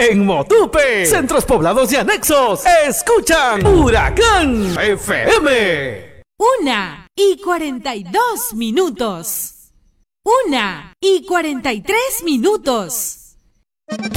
En Motupe, centros poblados y anexos, escuchan Huracán FM. 1:42. 1:43.